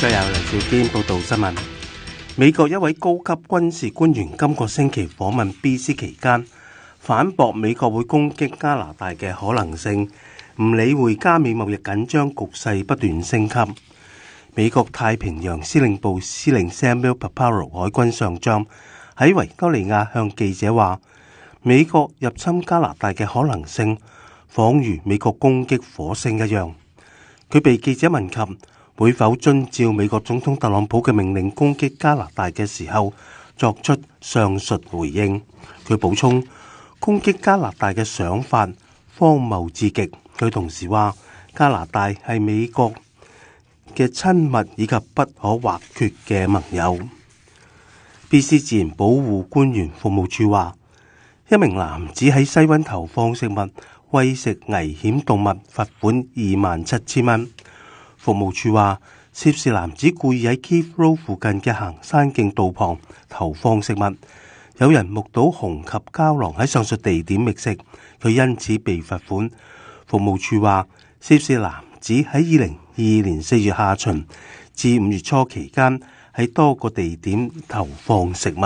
再由梁兆堅報道新聞。美國一位高級軍事官員今個星期訪問 BC 期間，反駁美國會攻擊加拿大嘅可能性，唔理會加美貿易緊張局勢不斷升級。美國太平洋司令部司令 Samuel Paparo 海軍上將喺維多利亞向記者話，美國入侵加拿大嘅可能性仿如美國攻擊火星一樣。佢被記者問及會否遵照美國總統特朗普嘅命令攻擊加拿大嘅時候，作出上述回應。佢補充，攻擊加拿大嘅想法荒謬至極。佢同時話，加拿大係美國嘅親密以及不可或缺嘅盟友。BC 自然保護官員服務處話，一名男子喺西灣投放食物餵食危險動物，罰款27,000蚊。服務處話，涉事男子故意喺 Keith Road 附近嘅行山徑道旁投放食物，有人目睹熊及郊狼喺上述地點覓食，佢因此被罰款。服務處話，涉事男子喺2022年4月下旬至5月初期間喺多個地點投放食物。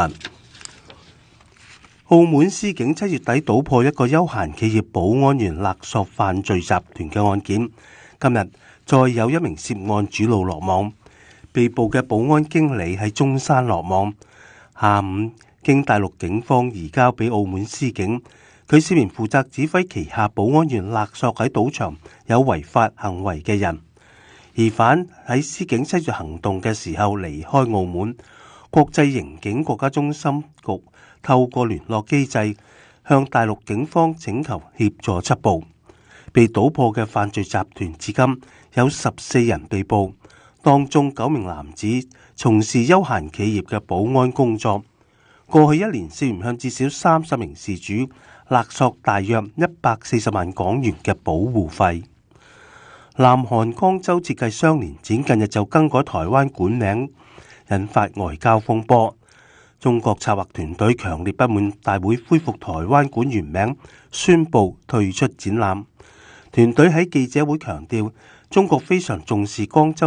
澳門司警7月底搗破一個休閒企業保安員勒索犯罪集團嘅案件，今日再有一名涉案主腦落網，被捕嘅保安經理喺中山落網，下午經大陸警方移交俾澳門司警。佢涉嫌負責指揮旗下保安員勒索喺賭場有違法行為嘅人。疑犯喺司警7月行動嘅時候離開澳門，國際刑警國家中心局透過聯絡機制向大陸警方請求協助緝捕。被搗破嘅犯罪集團至今有14人被捕，當中9名男子從事休閒企業嘅保安工作。過去1年涉嫌向至少30名事主勒索大約140萬港元嘅保護費。南韓江州設計雙年展近日就更改台灣館名，引發外交風波。中國策劃團隊強烈不滿大會恢復台灣館原名，宣布退出展覽。團隊喺記者會強調，中國非常重視江州